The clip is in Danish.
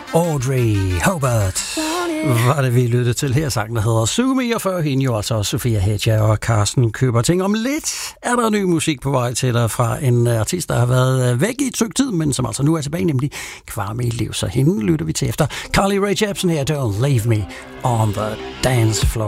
Audrey Hobart var det, vi lyttede til her. Sangen, der hedder Sue Me, og før hende jo altså Sofia Hedger og Carsten Køberting. Om lidt er der ny musik på vej til dig fra en artist, der har været væk i et stykke tid, men som altså nu er tilbage, nemlig Kvarme i liv. Så hende lytter vi til efter. Carly Rae Jepsen her, Don't Leave Me on the Dance Floor.